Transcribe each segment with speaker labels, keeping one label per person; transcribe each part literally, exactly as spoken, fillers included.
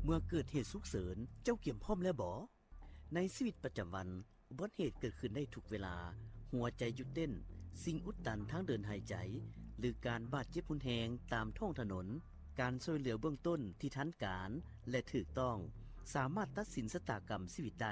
Speaker 1: มื่อเกิดเหตุฉุกเฉินเจ้าเกี่ยมพร้อมแล้วบ่ในชีวิตประจำวันอุบัติเหตุเกิดขึ้นได้ทุกเวลาหัวใจหยุดเต้นสิ่งอุดตันทางเดินหายใจหรือการบาดเจ็บรุนแรงตามท้องถนนการช่วยเหลือเบื้องต้นที่ทันการและถูกต้องสามารถตัดสินชะตากรรมชีวิตได้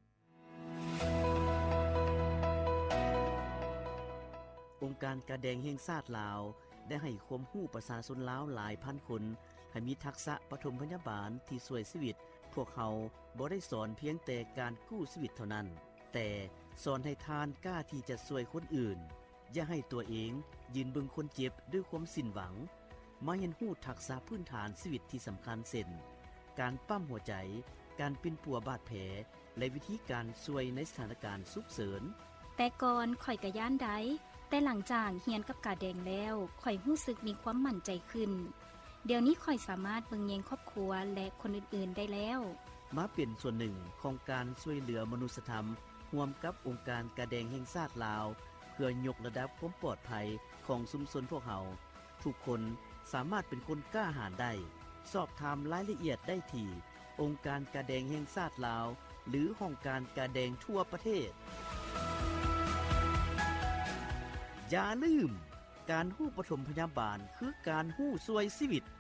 Speaker 1: องค์การกระแดงแห่งชาติลาวได้ให้ความรู้ประชาชนลาวหลายพันคนให้มีทักษะปฐมพยาบาลที่ช่วยชีวิตพวกเขาบ่ได้สอนเพียงแต่การกู้ชีวิตเท่านั้นแต่สอนให้ทานกล้าที่จะช่วยคนอื่นอย่าให้ตัวเองยืนเบิ่งคนเจ็บด้วยความสิ้นหวังมาเรียนรู้ทักษะพื้นฐานชีวิตที่สำคัญเช่นการปั้มหัวใจการปิ่นปัวบาดแผลและวิธีการช่วยในสถานการณ์ฉุกเฉิน
Speaker 2: แต่ก่อนข่อยก็ย่านได้แต่หลังจากเรียนกับกาแดงแล้วข่อยรู้สึกมีความมั่นใจขึ้นเดี๋ยวนี้ข่อยสามารถเบิ่งแยงครอบครัวและคนอื่นๆได้แล้ว
Speaker 1: มาเป็นส่วนหนึ่งของการช่วยเหลือมนุษยธรรมร่วมกับองค์การกระแดงแห่งชาติลาวเพื่อยกระดับความปลอดภัยของชุมชนพวกเราทุกคนสามารถเป็นคนกล้าหาญได้สอบถามรายละเอียดได้ที่องค์การกระแดงแห่งชาติลาวหรือห้องการกระแดงทั่วประเทศอย่าลืมการฮู้ปฐมพยาบาลคือการฮู้ช่วยชีวิต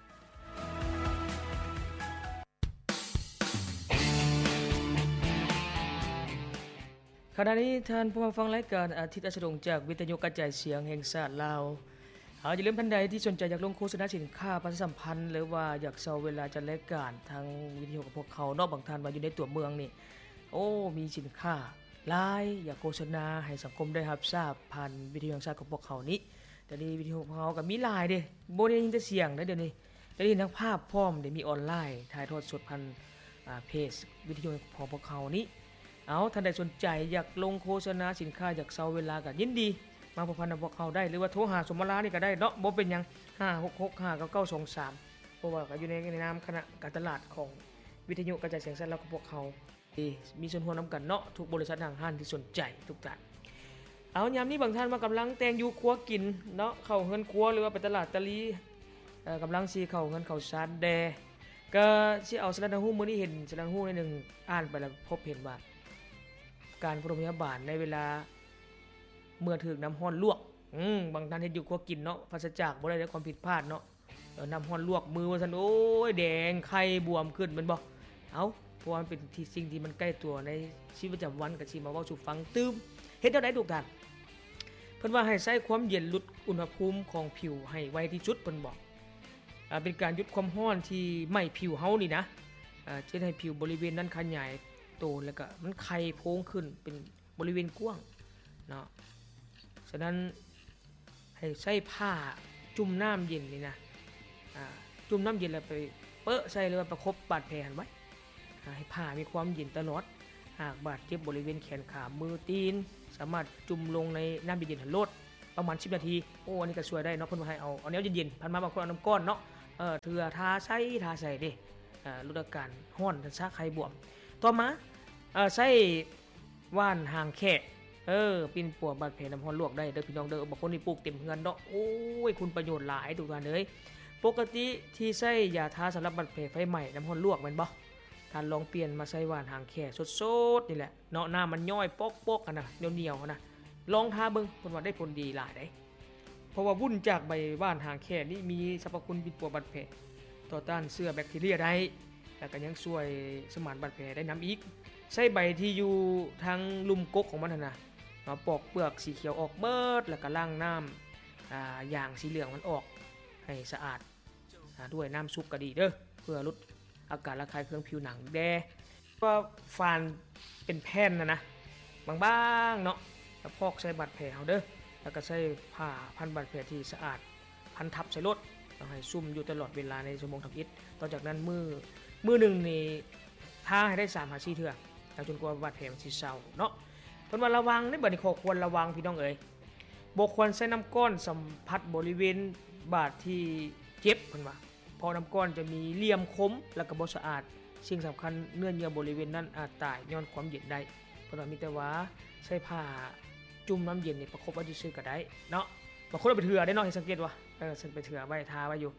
Speaker 3: ขณะนี้ท่านผู้ฟังรายการอาทิตย์อัสดงจากวิทยุกระจายเสียงแห่งชาติลาวเอาอย่าลืมท่านใดที่สนใจอยากลงโฆษณาสินค้าประชาสัมพันธ์หรือว่าอยากเซาเวลาจัดรายการทางวิทยุกับพวกเขานอกบางท่านมาอยู่ในตัวเมืองนี่โอ้มีสินค้าหลายอยากโฆษณาให้สังคมได้รับทราบผ่านวิทยุแห่งชาติของพวกเขานี้แต่นี้วิทยุของเขาก็มีหลายเด้บ่ได้ยินแต่เสียงได้เดี๋ยวนี้ได้ยินทั้งภาพพร้อมได้มีออนไลน์ถ่ายทอดสดผ่านอ่าเพจวิทยุของพวกเขานี้เอาท่านใดสนใจอยากลงโฆษณาสินค้าอยากเซาเวลาก็ยินดีมาพบกันกับพวกเขาได้หรือว่าโทรหาสมมาลานี่ก็ได้เนาะบ่เป็นหยังห้า หก หก ห้า เก้า เก้า สอง สามเพราะว่าก็อยู่ในในนามคณะการตลาดของวิทยุกระจายเสียงสั้นแล้วก็พวกเขาที่มีส่วนร่วมนํากันเนาะทุกบริษัททางห้างที่สนใจทุกท่านเอายามนี้บางท่านมากำลังแต่งอยู่ครัวกินเนาะเข้าเฮือนครัวหรือว่าไปตลาดตะลีเอ่อกำลังสิเข้าเฮือนเข้าซานแดก็สิเอาสารหูมื้อนี้เห็นสารหูในหนึ่งอ่านไปแล้วพบเห็นว่าการปฐมพยาบาลในเวลาเมื่อถึกน้ำร้อนลวกอืมบางท่านเฮ็ดอยู่ครัวกินเนาะปราศจากบ่ได้ได้ความผิดพลาดเนาะเออน้ำร้อนลวกมือว่าซั่นโอ้ยแดงไข้บวมขึ้นแม่นบ่เอ้าเพราะว่ามันเป็นที่สิ่งที่มันใกล้ตัวในชีวิตประจำวันก็สิมาเว้าสู่ฟังตื้มเฮ็ดแนวใดทุกท่านเพิ่นว่าให้ใช้ความเย็นลดอุณหภูมิของผิวให้ไวที่สุดเพิ่นบอกอ่าเป็นการหยุดความร้อนที่ไหม้ผิวเฮานี่นะอ่าจะให้ผิวบริเวณนั้นขยายโตแล้วก็มันไข่โพงขึ้นเป็นบริเวณกว้างเนาะฉะนั้นให้ใช้ผ้าจุ่มน้ำเย็นนี่นะอ่าจุ่มน้ำเย็นแล้วไปเปะใส่หรือว่าประคบบาดแผลหั่นไว้ให้ผ้ามีความเย็นตลอดหากบาดเจ็บบริเวณแขนขามือตีนสามารถจุ่มลงในน้ำเย็นๆหั่นโลดประมาณสิบนาทีโอ้อันนี้ก็ช่วยได้เนาะเพิ่นว่าให้เอาเอาแนวเย็นๆพันมาบางคนเอาน้ำก้อนเนาะเอ่อเทื่อทาใส่ทาใส่เด้อ่าลดอาการร้อนทันซะไข้บวมต่อมาเอ่อใช้ว่านหางแค่เออปิ่นปัวบาดแผลน้ำร้อนลวกได้เด้อพี่น้องเด้อบางคนนี่ปลูกเต็มเฮือนเนาะโอ้ยคุณประโยชน์หลายทุกท่านเอ้ยปกติที่ใช้ยาทาสำหรับบาดแผลไฟไหม้น้ำร้อนลวกแม่นบ่ท่านลองเปลี่ยนมาใช้ว่านหางแค่สดๆนี่แหละเนาะน้ำมันย่อยปอกๆกันน่ะเหนียวๆนะลองทาเบิ่งเพิ่นว่าได้ผลดีหลายเด้เพราะว่าวุ้นจากใบว่านหางแค่นี่มีสรรพคุณปิดปัวบาดแผลต่อต้านเชื้อแบคทีเรียได้แล้วก็ยังช่วยสมานบาดแผลได้นําอีกใช้ใบที่อยู่ทางลุ่มกกของมันนั่นน่ะเนาะปอกเปลือกสีเขียวออกเบิดแล้วก็ล้างน้ำอ่าอย่างสีเหลืองมันออกให้สะอาดอ่าด้วยน้ำซุปก็ดีเด้อเพื่อลดอาการระคายเคืองผิวหนังแดว่าฟานเป็นแผ่นน่ะนะบางๆเนาะแล้วพอกใส่บาดแผลเฮาเด้อแล้วก็ใช้ผ้าพันบาดแผลที่สะอาดพันทับใส่รถต้องให้ซุ่มอยู่ตลอดเวลาในชั่วโมงทำอิฐต่อจากนั้นมือมือนึงนี่ทาให้ได้ สามถึงห้า เทื่อแล้วจนกว่าบาดแผลมันสิเซาเนาะเพิ่นว่าระวังในบัดนี้ขอควรระวังพี่น้องเอ๋ยบ่ควรใช้น้ำก้อนสัมผัสบริเวณบาดที่เจ็บเพิ่นว่าเพราะน้ำก้อนจะมีเหลี่ยมคมแล้วก็บ่สะอาดสิ่งสำคัญเนื้อเยื่อบริเวณนั้นอาจตายย้อนความเย็นได้เพิ่นว่ามีแต่ว่าใช้ผ้าจุ่มน้ำเย็นนี่ประคบไว้ซื่อๆก็ได้เนาะบางคนเอาไปเถื่อได้เนาะให้สังเกตว่าเออฉันไปเถื่อไว้ทาไว้อยู่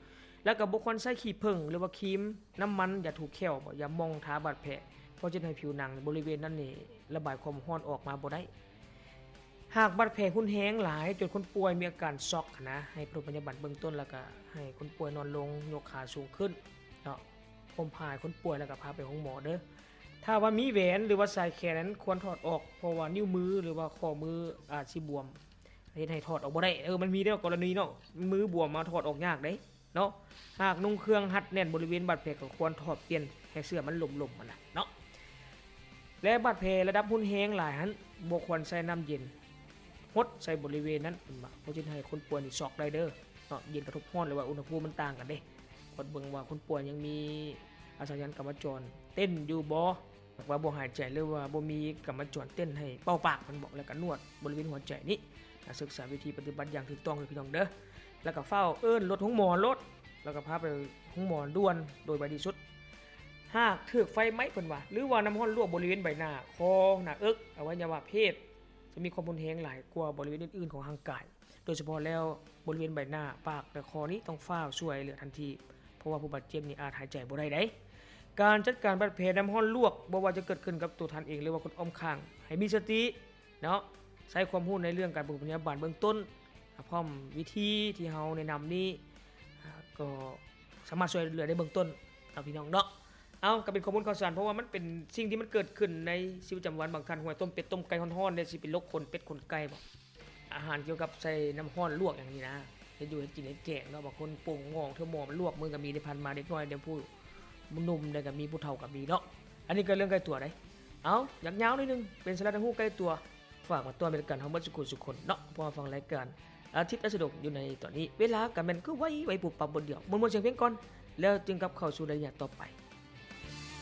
Speaker 3: แล้วก็บ่ควรใช้ขี้ผึ้งหรือว่าครีมน้ำมันอย่าถูกแขวบ่อย่ามองทาบาดแผลเพราะจะให้ผิวหนังบริเวณนั้นนี่ระบายความร้อนออกมาบ่ได้หากบาดแผลรุนแรงหลายจนคนป่วยมีอาการช็อกนะให้ปฐมพยาบาลเบื้องต้นแล้วก็ให้คนป่วยนอนลงยกขาสูงขึ้นเนาะห่มผ้าให้คนป่วยแล้วก็พาไปห้องหมอเด้อถ้าว่ามีแหวนหรือว่าสายแขนนั้นควรถอดออกเพราะว่านิ้วมือหรือว่าข้อมืออาจสิบวมเฮ็ดให้ถอดออกบ่ได้เออมันมีเด้อกรณีเนาะมือบวมมาถอดออกยากเด้เนาะหากนุ่งเครื่องหัดแน่นบริเวณบาดแผลก็ควรถอดเปลี่ยนให้เสื้อมันหล่มๆมันน่ะเนาะและบาดแผลระดับรุนแรงหลายหันบ่ควรใช้น้ำเย็นฮดใส่บริเวณนั้นเพราะจะให้คนป่วยนี่ช็อกได้เด้อเนาะเย็นกระทบร้อนหรือว่าอุณหภูมิมันต่างกันเด้กดเบิ่งว่าคนป่วยยังมีอาสายันกรรมจรเต้นอยู่บ่ว่าบ่หายใจหรือว่าบ่มีกรรมจรเต้นให้เป่าปากมันบอกแล้วก็นวดบริเวณหัวใจนี้ศึกษาวิธีปฏิบัติอย่างถูกต้องเลยพี่น้องเด้อแล้วก็เฝ้าเอิ้นรถห้องหมอรถแล้วก็พาไปห้องหมอด่วนโดยไวที่สุดหากถูกไฟไหม้เพิ่นว่าหรือว่าน้ำร้อนลวกบริเวณใบหน้าคอหน้าอกอวัยวะเพศจะมีความรุนแรงหลายกว่าบริเวณอื่นๆของร่างกายโดยเฉพาะแล้วบริเวณใบหน้าปากและคอนี้ต้องฟ้าวช่วยเหลือทันทีเพราะว่าผู้บาดเจ็บนี่อาจหายใจบ่ได้เด้การจัดการบาดแผลน้ำร้อนลวกบ่ว่าจะเกิดขึ้นกับตัวท่านเองหรือว่าคนอ้อมข้างให้มีสติเนาะใช้ความรู้ในเรื่องการปฐมพยาบาลเบื้องต้นพร้อมวิธีที่เฮาแนะนำนี้ก็สามารถช่วยเหลือได้เบื้องต้นเอาพี่น้องเนาะเอาก็เป็นข้อมูลข่าวสารเพราะว่ามันเป็นสิ่งที่มันเกิดขึ้นในชีวิตประจำวันบางท่านหัวต้มเป็ดต้มไก่ฮ้อนๆได้สิเป็นโรคคนเป็ดคนไก่บ่อาหารเกี่ยวกับใส่น้ำร้อนลวกอย่างนี้นะเฮ็ดอยู่เฮ็ดกินเฮ็ดแกงเนาะบางคนปรุงงองเทอหมอมันลวกมือก็มีได้พันมาเด็กน้อยเดี๋ยวผู้หนุ่มได้ก็มีผู้เฒ่าก็มีเนาะอันนี้ก็เรื่องใกล้ตัวได้เอาอยากยาวนิดนึงเป็นสาระฮู้ใกล้ตัวฝากมาตัวเป็นกันเฮาเบิดสุขสุขคนเนาะพอฟังรายการอาทิตย์อัสดกอยู่ในตอนนี้เวลาก็แม่นคือไว้ไว้ปุบปับบ่เดียวมวนๆเสียงเพลงก่อนแล้วจึงกลับเข้าสู่รายละเอียดต่อไป